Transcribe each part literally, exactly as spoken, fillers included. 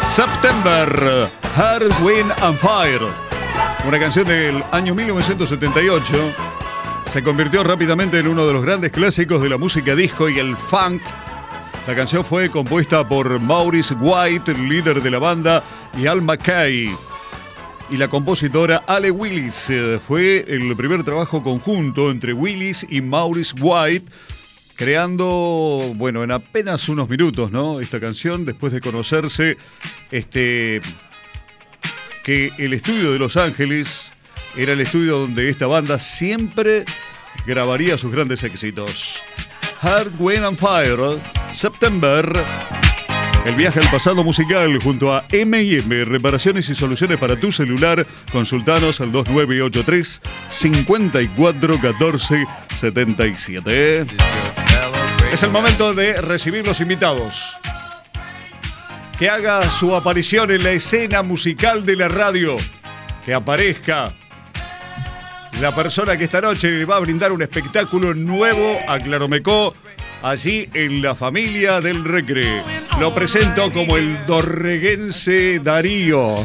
September, Earth, Wind and Fire. Una canción del año mil novecientos setenta y ocho. Se convirtió rápidamente en uno de los grandes clásicos de la música disco y el funk. La canción fue compuesta por Maurice White, líder de la banda, y Al McKay. Y la compositora Ale Willis. Fue el primer trabajo conjunto entre Willis y Maurice White, creando, bueno, en apenas unos minutos, ¿no?, esta canción, después de conocerse este, que el estudio de Los Ángeles era el estudio donde esta banda siempre grabaría sus grandes éxitos. Earth, Wind and Fire, September. El viaje al pasado musical junto a eme y eme, reparaciones y soluciones para tu celular. Consultanos al dos nueve ocho tres, cinco cuatro uno cuatro, siete siete. Es el momento de recibir los invitados. Que haga su aparición en la escena musical de la radio. Que aparezca la persona que esta noche le va a brindar un espectáculo nuevo a Claromecó, allí en la familia del Recre. Lo presento como el dorreguense Darío.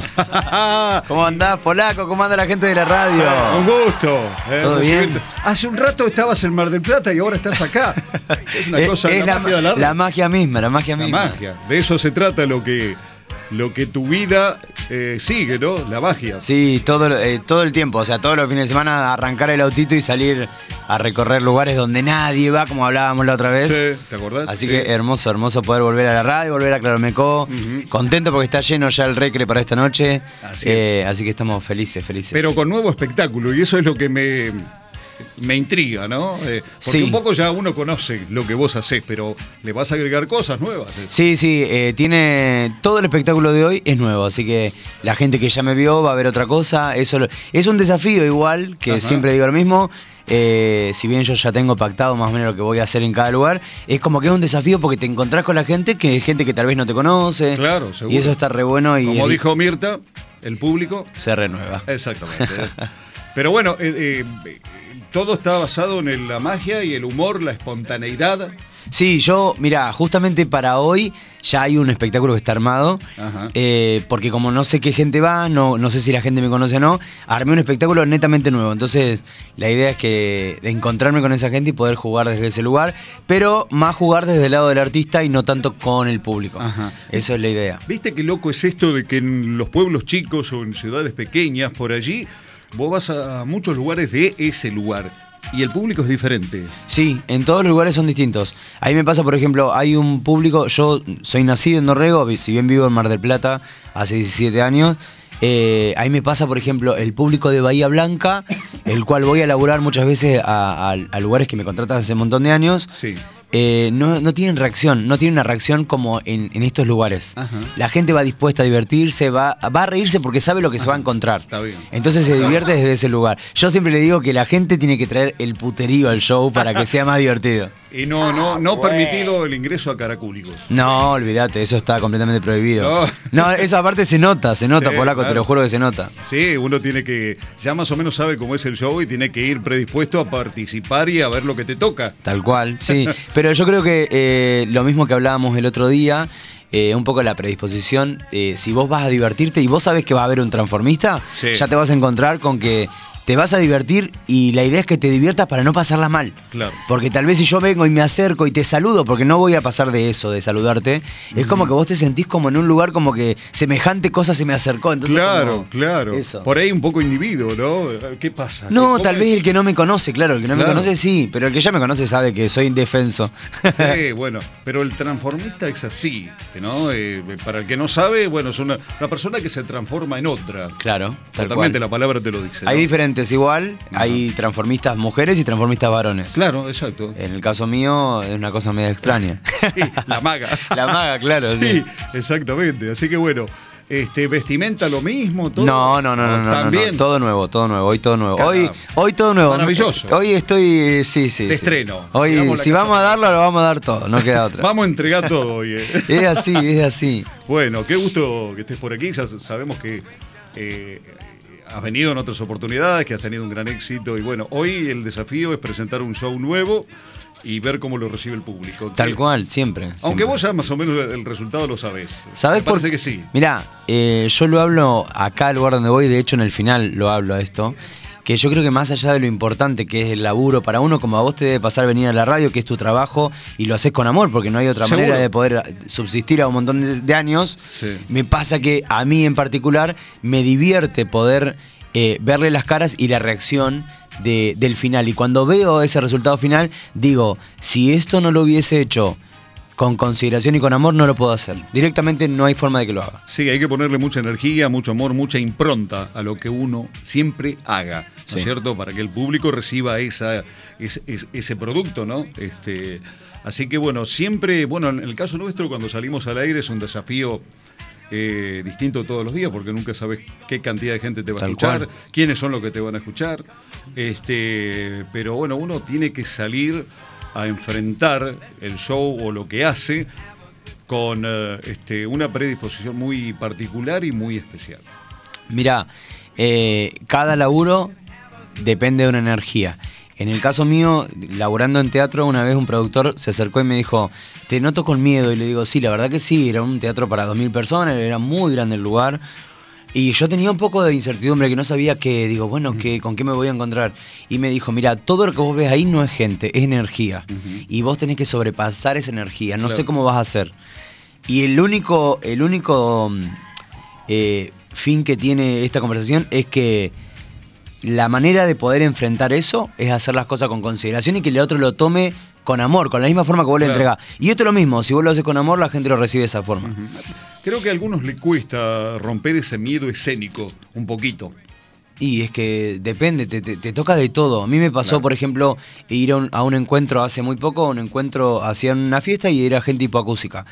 ¿Cómo andás, polaco? ¿Cómo anda la gente de la radio? Un gusto. Eh, ¿Todo bien? Hace un rato estabas en Mar del Plata y ahora estás acá. Es una es, cosa, es la, la, magia de la, la magia misma, la magia la misma. magia. De eso se trata lo que, lo que tu vida eh, sigue, ¿no? La magia. Sí, todo, eh, todo el tiempo. O sea, todos los fines de semana arrancar el autito y salir a recorrer lugares donde nadie va, como hablábamos la otra vez. Sí, ¿te acordás? Así sí. que hermoso, hermoso poder volver a la radio, volver a Claromecó. Uh-huh. Contento porque está lleno ya el Recre para esta noche. Así, eh, así que estamos felices, felices. Pero con nuevo espectáculo, y eso es lo que me... me intriga, ¿no? Eh, porque sí. un poco ya uno conoce lo que vos hacés, pero le vas a agregar cosas nuevas. Sí, sí, eh, tiene... Todo el espectáculo de hoy es nuevo, así que la gente que ya me vio va a ver otra cosa. Eso lo... Es un desafío igual, que Ajá. siempre digo lo mismo. Eh, si bien yo ya tengo pactado más o menos lo que voy a hacer en cada lugar, es como que es un desafío porque te encontrás con la gente, que es gente que tal vez no te conoce. Claro, seguro. Y eso está re bueno. Y como el... dijo Mirta, el público... se renueva. Exactamente. Pero bueno... Eh, eh, todo está basado en la magia y el humor, la espontaneidad. Sí, yo, mira, justamente para hoy ya hay un espectáculo que está armado, eh, porque como no sé qué gente va, no, no sé si la gente me conoce o no, armé un espectáculo netamente nuevo. Entonces, la idea es que encontrarme con esa gente y poder jugar desde ese lugar, pero más jugar desde el lado del artista y no tanto con el público. Ajá. Eso es la idea. ¿Viste qué loco es esto de que en los pueblos chicos o en ciudades pequeñas, por allí, vos vas a muchos lugares de ese lugar y el público es diferente? Sí, en todos los lugares son distintos. Ahí me pasa, por ejemplo, hay un público, yo soy nacido en Dorrego, si bien vivo en Mar del Plata hace diecisiete años, eh, ahí me pasa, por ejemplo, el público de Bahía Blanca, el cual voy a laburar muchas veces a, a, a lugares que me contratan hace un montón de años. Sí. Eh, no, no tienen reacción, no tienen una reacción como en, en estos lugares. Ajá. La gente va dispuesta a divertirse, va, va a reírse porque sabe lo que Ajá. se va a encontrar. Está bien. Entonces se divierte desde ese lugar. Yo siempre le digo que la gente tiene que traer el puterío al show para que sea más divertido. Y no, no, no permitido el ingreso a caracúlicos. No, olvídate, eso está completamente prohibido. No, no esa parte se nota, se nota, sí, polaco, claro. Te lo juro que se nota. Sí, uno tiene que, ya más o menos sabe cómo es el show y tiene que ir predispuesto a participar y a ver lo que te toca. Tal cual, sí. Pero yo creo que eh, lo mismo que hablábamos el otro día, eh, un poco la predisposición, eh, si vos vas a divertirte y vos sabés que va a haber un transformista, sí. ya te vas a encontrar con que te vas a divertir y la idea es que te diviertas para no pasarla mal. Claro. Porque tal vez si yo vengo y me acerco y te saludo, porque no voy a pasar de eso, de saludarte, mm. es como que vos te sentís como en un lugar como que semejante cosa se me acercó. Entonces, claro, como, claro. Eso. Por ahí un poco inhibido, ¿no? ¿Qué pasa? No, ¿Qué, tal vez es? el que no me conoce, claro, el que no claro. me conoce sí, pero el que ya me conoce sabe que soy indefenso. Sí, bueno, pero el transformista es así, ¿no? Eh, para el que no sabe, bueno, es una, una persona que se transforma en otra. Claro, tal Totalmente, cual. La palabra te lo dice, ¿no? Hay diferentes igual, uh-huh. hay transformistas mujeres y transformistas varones. Claro, exacto. En el caso mío es una cosa media extraña. Sí, la maga. La maga, claro. Sí, sí, exactamente. Así que bueno, este, vestimenta lo mismo, todo. No, no, no, no, no, ¿También? no, no, todo nuevo, todo nuevo, hoy todo nuevo. Cada, hoy, hoy todo nuevo. Maravilloso. Hoy estoy, sí, sí. De sí. estreno. Hoy, si vamos a darlo, lo vamos a dar todo, no queda otra. Vamos a entregar todo hoy. Eh. Es así, es así. Bueno, qué gusto que estés por aquí. Ya sabemos que eh, has venido en otras oportunidades, que has tenido un gran éxito. Y bueno, hoy el desafío es presentar un show nuevo y ver cómo lo recibe el público. Tal que, cual, siempre. Aunque siempre. vos ya más o menos el resultado lo sabés. ¿Sabés Me parece por... que sí. Mirá, eh, yo lo hablo acá al lugar donde voy, de hecho en el final lo hablo a esto, que yo creo que más allá de lo importante que es el laburo para uno, como a vos te debe pasar venir a la radio, que es tu trabajo, y lo haces con amor, porque no hay otra Seguro. manera de poder subsistir a un montón de, de años, Sí. me pasa que a mí en particular me divierte poder eh, verle las caras y la reacción de, del final. Y cuando veo ese resultado final, digo, si esto no lo hubiese hecho con consideración y con amor, no lo puedo hacer. Directamente no hay forma de que lo haga. Sí, hay que ponerle mucha energía, mucho amor, mucha impronta a lo que uno siempre haga, ¿no es Sí. cierto? Para que el público reciba esa, ese, ese producto, ¿no? Este, así que bueno, siempre, bueno, en el caso nuestro, cuando salimos al aire es un desafío eh, distinto todos los días, porque nunca sabes qué cantidad de gente te va a Tal escuchar, cual. quiénes son los que te van a escuchar. Este, pero bueno, uno tiene que salir a enfrentar el show o lo que hace con uh, este, una predisposición muy particular y muy especial. Mirá, eh, cada laburo depende de una energía. En el caso mío, laburando en teatro, una vez un productor se acercó y me dijo, te noto con miedo. Y le digo, sí, la verdad que sí, era un teatro para dos mil personas, era muy grande el lugar. Y yo tenía un poco de incertidumbre, que no sabía qué, digo, bueno, ¿qué, ¿con qué me voy a encontrar? Y me dijo, mira, todo lo que vos ves ahí no es gente, es energía. Uh-huh. Y vos tenés que sobrepasar esa energía, no claro. sé cómo vas a hacer. Y el único, el único eh, fin que tiene esta conversación es que la manera de poder enfrentar eso es hacer las cosas con consideración y que el otro lo tome con amor, con la misma forma que vos claro. le entregás. Y esto es lo mismo, si vos lo haces con amor, la gente lo recibe de esa forma. Uh-huh. Creo que a algunos les cuesta romper ese miedo escénico un poquito. Y es que depende, te, te, te toca de todo. A mí me pasó, claro. por ejemplo, ir a un, a un encuentro hace muy poco, un encuentro, hacían una fiesta y era gente hipoacústica.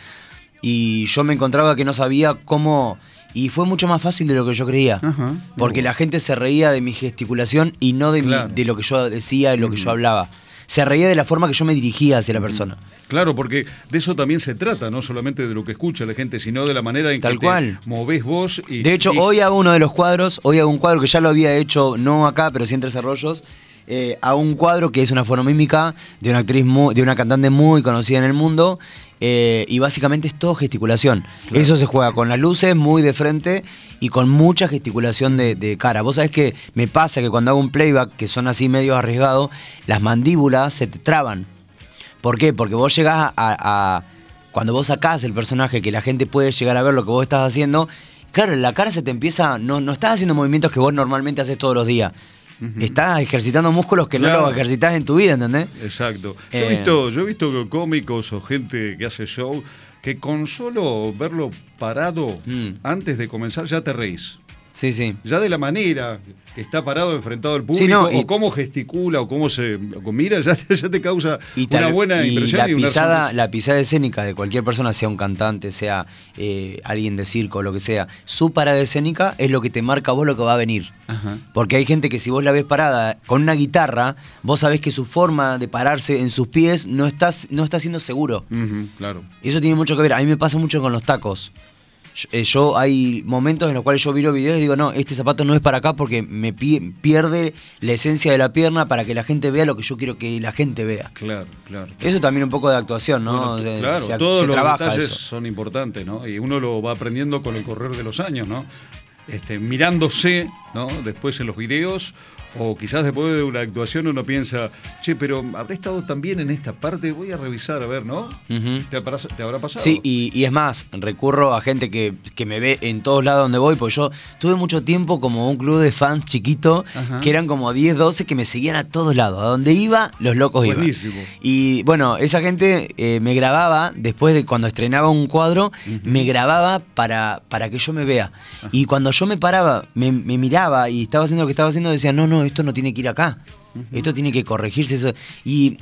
Y yo me encontraba que no sabía cómo... Y fue mucho más fácil de lo que yo creía. Uh-huh. Porque uh-huh. la gente se reía de mi gesticulación y no de, claro. mi, de lo que yo decía, de lo uh-huh. que yo hablaba. Se reía de la forma que yo me dirigía hacia uh-huh. la persona. Claro, porque de eso también se trata, no solamente de lo que escucha la gente, sino de la manera en Tal que cual. te movés vos. Y, de hecho, y... hoy hago uno de los cuadros, hoy hago un cuadro que ya lo había hecho, no acá, pero sí en Tres Arroyos, eh, hago un cuadro que es una fonomímica de una actriz, muy, de una cantante muy conocida en el mundo, eh, y básicamente es todo gesticulación. Claro. Eso se juega con las luces, muy de frente, y con mucha gesticulación de, de cara. Vos sabés que me pasa que cuando hago un playback, que son así medio arriesgados, las mandíbulas se te traban. ¿Por qué? Porque vos llegás a, a, a... Cuando vos sacás el personaje, que la gente puede llegar a ver lo que vos estás haciendo, claro, la cara se te empieza... No, no estás haciendo movimientos que vos normalmente haces todos los días. Uh-huh. Estás ejercitando músculos que claro. no los ejercitás en tu vida, ¿entendés? Exacto. Eh... Yo, he visto, yo he visto cómicos o gente que hace show que con solo verlo parado mm. antes de comenzar ya te reís. Sí, sí. Ya de la manera que está parado enfrentado al público, sí, no, y, o cómo gesticula, o cómo se o mira, ya te, ya te causa y tal, una buena y impresión. La, y una pisada, la pisada escénica de cualquier persona, sea un cantante, sea eh, alguien de circo, lo que sea, su parada escénica es lo que te marca a vos lo que va a venir. Ajá. Porque hay gente que si vos la ves parada con una guitarra, vos sabés que su forma de pararse en sus pies no está, no está siendo seguro. Uh-huh, claro. Y eso tiene mucho que ver. A mí me pasa mucho con los tacos. Yo, yo hay momentos en los cuales yo miro videos y digo, no, este zapato no es para acá porque me pi- pierde la esencia de la pierna para que la gente vea lo que yo quiero que la gente vea. Claro, claro. Eso también un poco de actuación, ¿no? Bueno, se, claro, se, todos se los trabaja detalles eso. son importantes, ¿no? Y uno lo va aprendiendo con el correr de los años, ¿no? Este, mirándose, ¿no? Después en los videos, o quizás después de una actuación uno piensa, che, pero habré estado también en esta parte, voy a revisar, a ver, ¿no? Uh-huh. ¿Te, habrá, ¿Te habrá pasado? Sí, y, y es más, recurro a gente que, que me ve en todos lados donde voy, porque yo tuve mucho tiempo como un club de fans chiquito, ajá, que eran como diez, doce que me seguían a todos lados. A donde iba, los locos iban. Buenísimo. Y bueno, esa gente eh, me grababa, después de cuando estrenaba un cuadro, uh-huh, me grababa para, para que yo me vea. Ajá. Y cuando yo me paraba, me, me miraba y estaba haciendo lo que estaba haciendo, decía, no, no, esto no tiene que ir acá. Uh-huh. Esto tiene que corregirse. Eso. Y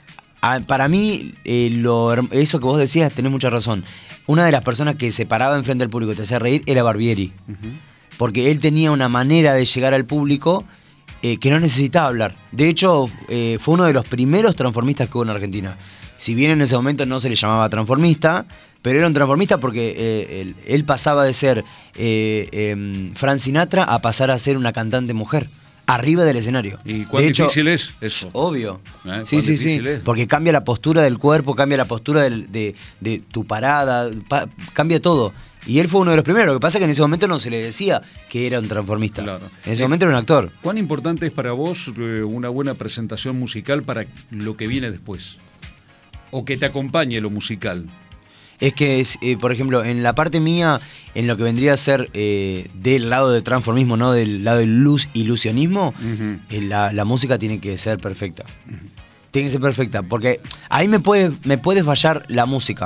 a, para mí, eh, lo, eso que vos decías, tenés mucha razón. Una de las personas que se paraba enfrente del público y te hacía reír era Barbieri. Uh-huh. Porque él tenía una manera de llegar al público eh, que no necesitaba hablar. De hecho, eh, fue uno de los primeros transformistas que hubo en Argentina. Si bien en ese momento no se le llamaba transformista, pero era un transformista porque eh, él, él pasaba de ser eh, eh, Frank Sinatra a pasar a ser una cantante mujer. arriba del escenario. ¿Y cuán de hecho, difícil es eso? Obvio. ¿Eh? Sí, sí, sí. Es? Porque cambia la postura del cuerpo, cambia la postura del, de, de tu parada, pa, cambia todo. Y él fue uno de los primeros. Lo que pasa es que en ese momento no se le decía que era un transformista. Claro. En ese momento era un actor. ¿Cuán importante es para vos eh, una buena presentación musical para lo que viene después? O que te acompañe lo musical. Es que, eh, por ejemplo, en la parte mía, en lo que vendría a ser eh, del lado del transformismo, no del lado del luz ilusionismo, uh-huh. eh, la, la música tiene que ser perfecta. Uh-huh. Tiene que ser perfecta, porque ahí me puede, me puede fallar la música.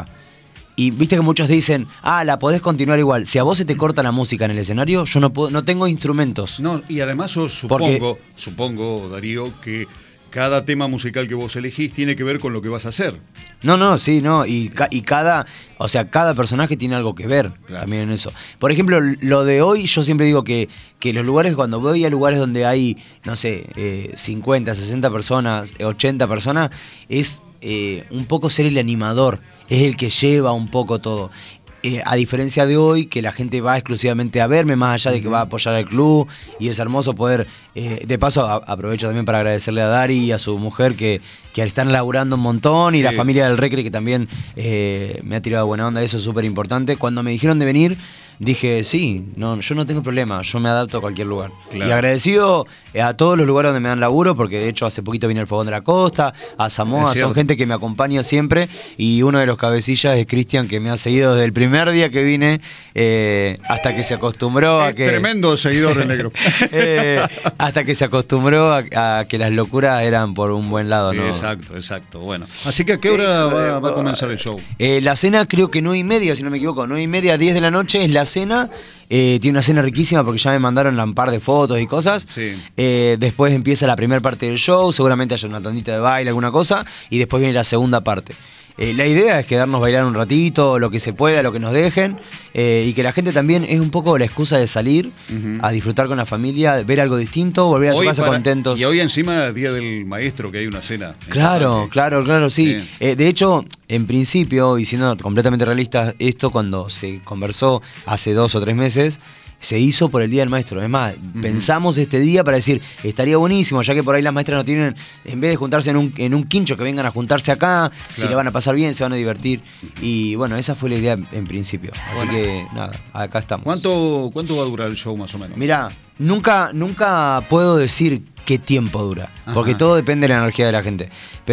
Y viste que muchos dicen, ah, la podés continuar igual. Si a vos se te corta la música en el escenario, yo no puedo, no tengo instrumentos. No, y además yo supongo, porque, supongo, Darío, que cada tema musical que vos elegís tiene que ver con lo que vas a hacer. No, no, sí, no. Y, ca- y cada, o sea, cada personaje tiene algo que ver claro. también en eso. Por ejemplo, lo de hoy, yo siempre digo que, que los lugares, cuando voy a lugares donde hay, no sé, eh, cincuenta, sesenta personas, ochenta personas, es eh, un poco ser el animador. Es el que lleva un poco todo. Eh, a diferencia de hoy, que la gente va exclusivamente a verme, más allá de que va a apoyar al club, y es hermoso poder... Eh, de paso, a, aprovecho también para agradecerle a Dari y a su mujer que, que están laburando un montón, y sí. la familia del Recre que también eh, me ha tirado buena onda, eso es súper importante. Cuando me dijeron de venir, dije, sí, no, yo no tengo problema, yo me adapto a cualquier lugar. Claro. Y agradecido a todos los lugares donde me dan laburo, porque de hecho hace poquito vine al Fogón de la Costa, a Samoa, son gente que me acompaña siempre, y uno de los cabecillas es Cristian, que me ha seguido desde el primer día que vine, eh, hasta que se acostumbró es a que... Tremendo seguidor el negro. eh, hasta que se acostumbró a, a que las locuras eran por un buen lado, ¿no? Exacto, exacto. Bueno, así que ¿a qué hora va, va a comenzar el show? Eh, la cena creo que nueve y media, si no me equivoco, nueve y media, diez de la noche es la cena. Eh, tiene una cena riquísima porque ya me mandaron un par de fotos y cosas. Sí. Eh, después empieza la primera parte del show, seguramente haya una tandita de baile, alguna cosa, y después viene la segunda parte. Eh, la idea es quedarnos bailar un ratito, lo que se pueda, lo que nos dejen, eh, y que la gente también es un poco la excusa de salir uh-huh. a disfrutar con la familia, ver algo distinto, volver a hoy su casa para, contentos. Y hoy encima, Día del Maestro, que hay una cena. Claro, claro, claro, sí. Eh, de hecho, en principio, y siendo completamente realistas, esto cuando se conversó hace dos o tres meses, se hizo por el Día del Maestro. Es más, uh-huh. pensamos este día para decir, estaría buenísimo, ya que por ahí las maestras no tienen, en vez de juntarse en un, en un quincho, que vengan a juntarse acá, claro. si le van a pasar bien, se van a divertir. Y bueno, esa fue la idea en principio. Así bueno. que nada, acá estamos. ¿Cuánto, ¿Cuánto va a durar el show más o menos? Mirá, nunca, nunca puedo decir qué tiempo dura, Ajá. porque todo depende de la energía de la gente.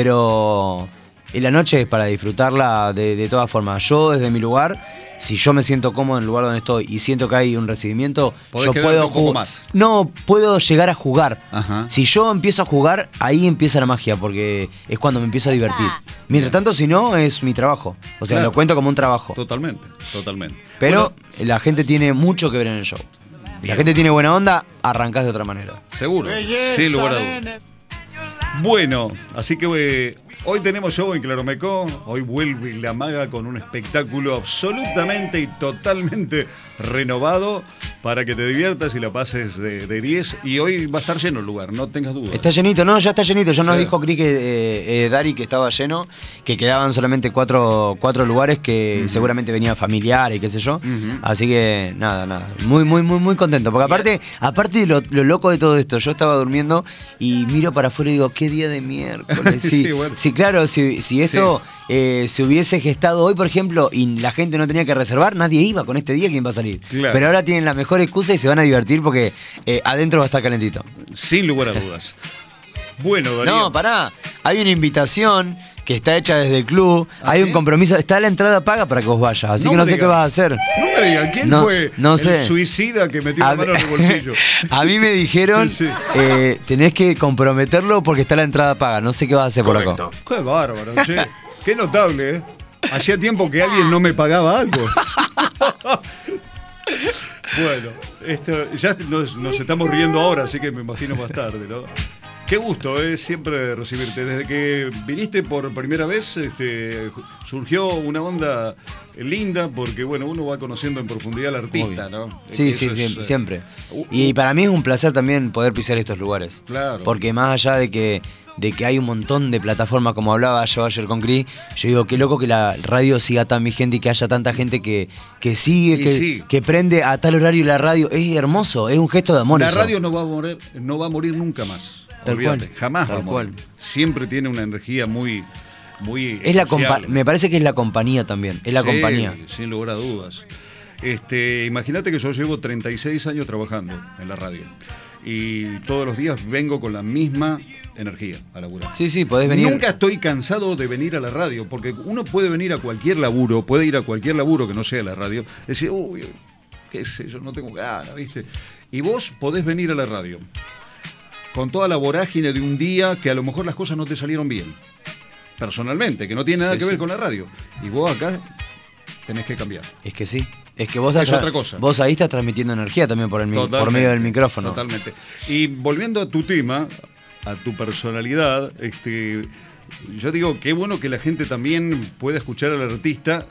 Pero en la noche es para disfrutarla de, de todas formas. Yo desde mi lugar, si yo me siento cómodo en el lugar donde estoy y siento que hay un recibimiento, yo puedo jugar. No, puedo llegar a jugar. Ajá. Si yo empiezo a jugar, ahí empieza la magia, porque es cuando me empiezo a divertir. Mientras tanto, si no, es mi trabajo. O sea, claro. lo cuento como un trabajo. Totalmente, totalmente. Pero bueno, la gente tiene mucho que ver en el show. Bien. La gente tiene buena onda, arrancás de otra manera. Seguro, sin lugar a dudas. Bueno, así que eh, hoy tenemos show en Claromecó, hoy vuelve La Maga con un espectáculo absolutamente y totalmente renovado para que te diviertas y la pases de, de diez, y hoy va a estar lleno el lugar, no tengas dudas. Está llenito, no, ya está llenito, ya sí. nos dijo Cris que eh, eh, Dari que estaba lleno, que quedaban solamente cuatro, cuatro lugares, que uh-huh. seguramente venía familiar y qué sé yo, uh-huh. así que nada, nada, muy, muy, muy, muy contento, porque aparte, aparte de lo, lo loco de todo esto, yo estaba durmiendo y miro para afuera y digo, qué día de miércoles, sí, sí, bueno. sí claro, si, si esto... Sí. Eh, se hubiese gestado hoy, por ejemplo, y la gente no tenía que reservar, nadie iba con este día, ¿quién va a salir? Claro. Pero ahora tienen la mejor excusa y se van a divertir porque eh, adentro va a estar calentito. Sin lugar a dudas. Bueno, Darío. No, pará, hay una invitación que está hecha desde el club, ¿Ah, hay sí? un compromiso, está la entrada paga para que vos vayas, así no que no sé digan. qué vas a hacer. No me digan, ¿quién no, fue no el sé. suicida que metió a la mano en el bolsillo? A mí me dijeron, sí. eh, tenés que comprometerlo porque está la entrada paga, no sé qué vas a hacer Correcto. por acá. Qué bárbaro, che. Qué notable, ¿eh? Hacía tiempo que alguien no me pagaba algo. Bueno, esto, ya nos, nos estamos riendo ahora, así que me imagino más tarde, ¿no? Qué gusto, es eh, siempre recibirte. Desde que viniste por primera vez, este, surgió una onda linda, porque bueno, uno va conociendo en profundidad al artista, ¿no? Sí, sí, es, siempre, eh, siempre. Uh, Y uh, para mí es un placer también poder pisar estos lugares. Claro. Porque más allá de que, de que hay un montón de plataformas, como hablaba yo ayer con Cris, yo digo, qué loco que la radio siga tan vigente y que haya tanta gente que, que sigue, que, sí. que prende a tal horario la radio. Es hermoso, es un gesto de amor. La eso. radio no va a morir, no va a morir nunca más. Tal Olvídate, cual, jamás tal va a morir. cual. Siempre tiene una energía muy, muy Es la especial. compa- me parece que es la compañía también, es la Sí, compañía. sin lugar a dudas. Este, imagínate que yo llevo treinta y seis años trabajando en la radio y todos los días vengo con la misma energía a laburar. Sí, sí, podés venir. Nunca estoy cansado de venir a la radio, porque uno puede venir a cualquier laburo, puede ir a cualquier laburo que no sea la radio, decir, uy, qué sé yo, no tengo ganas, ¿viste? Y vos podés venir a la radio con toda la vorágine de un día que a lo mejor las cosas no te salieron bien, personalmente, que no tiene nada Sí, que ver sí. con la radio. Y vos acá tenés que cambiar. Es que sí. Es que vos, Es estás, otra cosa. vos ahí estás transmitiendo energía también por, el, mi- por medio del micrófono. Totalmente. Y volviendo a tu tema, a tu personalidad, este, yo digo, qué bueno que la gente también pueda escuchar al artista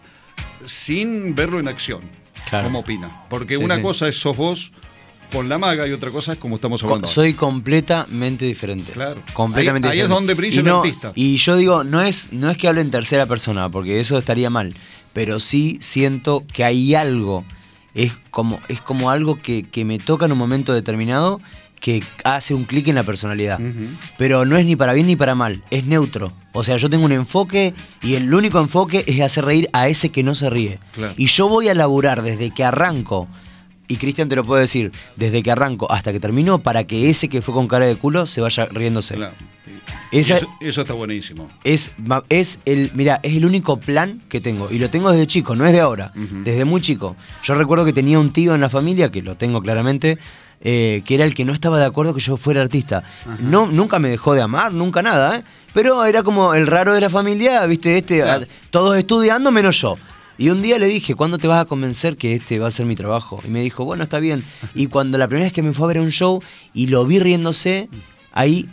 sin verlo en acción, Claro. como opina. Porque Sí, una sí. cosa es sos vos con la maga y otra cosa es como estamos hablando. Co- Soy completamente diferente. Claro. Completamente Ahí- ahí es diferente. donde brilla y el no, artista. Y yo digo, no es, no es que hable en tercera persona, porque eso estaría mal. Pero sí siento que hay algo. Es como, es como algo que, que me toca en un momento determinado que hace un clic en la personalidad. Ujú. Pero no es ni para bien ni para mal, es neutro. O sea, yo tengo un enfoque y el único enfoque es hacer reír a ese que no se ríe. Claro. Y yo voy a laburar desde que arranco, y Cristian te lo puede decir, desde que arranco hasta que termino, para que ese que fue con cara de culo se vaya riéndose. Claro. Y Esa- eso, eso está buenísimo. Es, ma- es el, mira, es el único plan que tengo. Y lo tengo desde chico, no es de ahora. Ujú. Desde muy chico. Yo recuerdo que tenía un tío en la familia, que lo tengo claramente, eh, que era el que no estaba de acuerdo que yo fuera artista. No, nunca me dejó de amar, nunca nada, ¿eh? Pero era como el raro de la familia, viste, este, Claro. a- todos estudiando menos yo. Y un día le dije, ¿cuándo te vas a convencer que este va a ser mi trabajo? Y me dijo, bueno, está bien. Y cuando la primera vez que me fue a ver un show y lo vi riéndose, ahí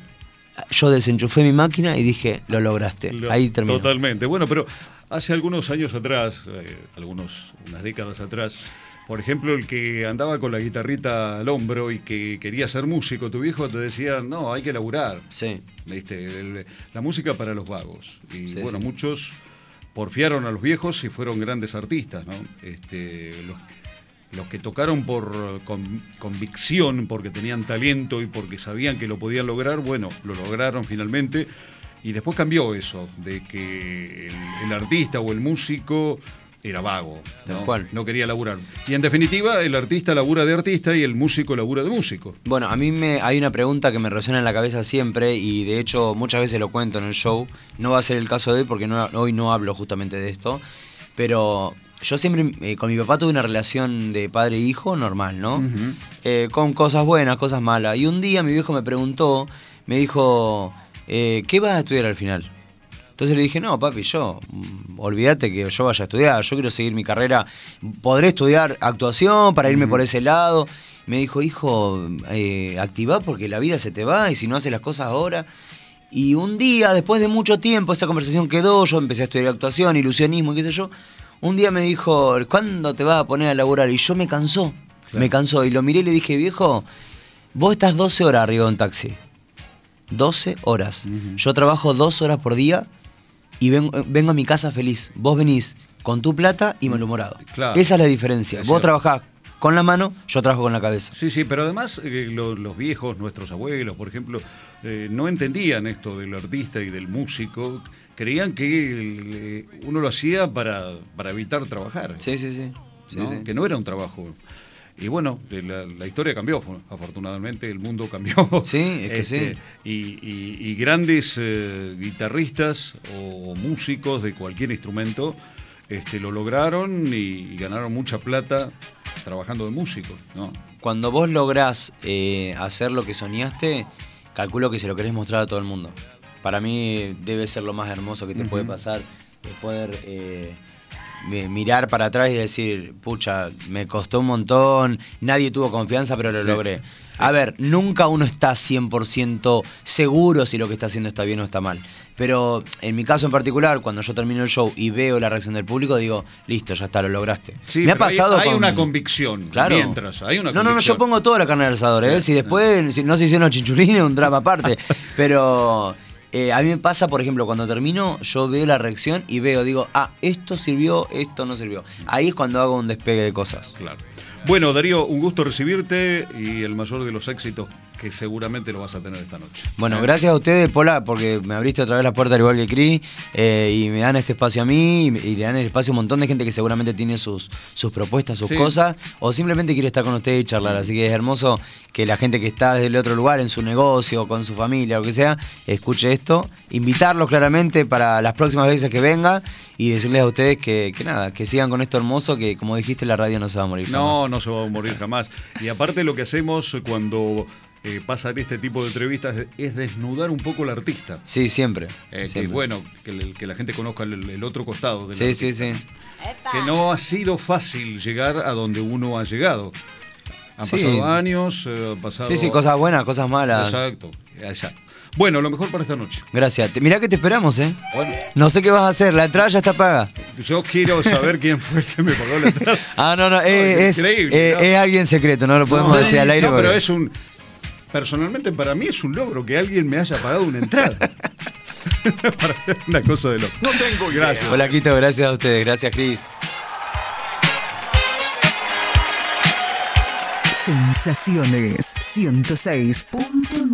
yo desenchufé mi máquina y dije, lo lograste. Lo- Ahí terminó. Totalmente. Bueno, pero hace algunos años atrás, eh, algunos, unas décadas atrás, por ejemplo, el que andaba con la guitarrita al hombro y que quería ser músico, tu viejo te decía, no, hay que laburar. Sí. ¿Viste? El- la música para los vagos. Y Sí, bueno, sí. muchos porfiaron a los viejos y fueron grandes artistas, ¿no? Este, los, los que tocaron por eh, con- convicción, porque tenían talento y porque sabían que lo podían lograr, bueno, lo lograron finalmente. Y después cambió eso, de que el, el artista o el músico era vago, Tal ¿no? cual. No quería laburar. Y en definitiva, el artista labura de artista y el músico labura de músico. Bueno, a mí me hay una pregunta que me resuena en la cabeza siempre y de hecho muchas veces lo cuento en el show. No va a ser el caso de hoy porque no, hoy no hablo justamente de esto. Pero yo siempre eh, con mi papá tuve una relación de padre e hijo normal, ¿no? Ujú. Eh, con cosas buenas, cosas malas. Y un día mi viejo me preguntó, me dijo, eh, ¿qué vas a estudiar al final? Entonces le dije, no, papi, yo, mm, olvídate que yo vaya a estudiar, yo quiero seguir mi carrera, podré estudiar actuación para irme Ujú. por ese lado. Me dijo, hijo, eh, activá porque la vida se te va y si no haces las cosas ahora. Y un día, después de mucho tiempo, esa conversación quedó, yo empecé a estudiar actuación, ilusionismo, qué sé yo. Un día me dijo, ¿cuándo te vas a poner a laburar? Y yo me cansó, Claro. me cansó. Y lo miré y le dije, viejo, vos estás doce horas arriba de un taxi. doce horas. Ujú. Yo trabajo dos horas por día y vengo, vengo a mi casa feliz. Vos venís con tu plata y malhumorado. Claro. Esa es la diferencia. Es Vos cierto. trabajás con la mano, yo trabajo con la cabeza. Sí, sí, pero además eh, lo- los viejos, nuestros abuelos, por ejemplo, eh, no entendían esto del artista y del músico. Creían que el, eh, uno lo hacía para, para evitar trabajar, Sí, sí, sí. Sí, ¿no? sí. Que no era un trabajo. Y bueno, eh, la, la historia cambió, fu- afortunadamente el mundo cambió. Sí, es que sí. Y, y- y grandes eh, guitarristas o músicos de cualquier instrumento este, lo lograron y, y ganaron mucha plata trabajando de músicos, ¿no? Cuando vos lográs eh, hacer lo que soñaste, calculo que se lo querés mostrar a todo el mundo. Para mí debe ser lo más hermoso que te Ujú. puede pasar, es poder eh, mirar para atrás y decir, pucha, me costó un montón, nadie tuvo confianza, pero lo sí, logré. Sí. A ver, nunca uno está cien por ciento seguro si lo que está haciendo está bien o está mal. Pero en mi caso en particular, cuando yo termino el show y veo la reacción del público, digo, listo, ya está, lo lograste. Sí, me ha pasado hay, hay con... una convicción, claro. mientras, hay una no, convicción. No, no, yo pongo toda la carne al asador, ¿eh? Si después si no se hicieron los chinchulines, un drama aparte. Pero eh, a mí me pasa, por ejemplo, cuando termino, yo veo la reacción y veo, digo, ah, esto sirvió, esto no sirvió. Ahí es cuando hago un despegue de cosas. Claro. Bueno, Darío, un gusto recibirte y el mayor de los éxitos que seguramente lo vas a tener esta noche. Bueno, ¿eh? Gracias a ustedes, Pola, porque me abriste otra vez la puerta al igual que Cris, eh, y me dan este espacio a mí, y, y le dan el espacio a un montón de gente que seguramente tiene sus, sus propuestas, sus sí. cosas, o simplemente quiere estar con ustedes y charlar. Así que es hermoso que la gente que está desde el otro lugar, en su negocio, con su familia, lo que sea, escuche esto. Invitarlos claramente para las próximas veces que venga y decirles a ustedes que, que nada, que sigan con esto hermoso, que como dijiste, la radio no se va a morir jamás. No, no se va a morir jamás. Y aparte lo que hacemos cuando eh, pasan este tipo de entrevistas es desnudar un poco al artista. Sí, siempre. Eh, siempre. Que bueno, que, que la gente conozca el, el otro costado del sí, artista. Sí, sí, sí. Que no ha sido fácil llegar a donde uno ha llegado. Han sí. pasado años, eh, han pasado... Sí, sí, cosas buenas, cosas malas. Exacto, allá. Bueno, lo mejor para esta noche. Gracias. Mirá que te esperamos, ¿eh? Bueno. No sé qué vas a hacer, la entrada ya está paga. Yo quiero saber quién fue el que me pagó la entrada. Ah, no, no, no es, es increíble. Eh, ¿no? Es alguien secreto, no lo podemos no, decir al aire. No, porque... pero es un... Personalmente para mí es un logro que alguien me haya pagado una entrada. Para una cosa de loco. No tengo gracias. Hola, Quito, gracias a ustedes. Gracias, Cris. Sensaciones ciento seis punto nueve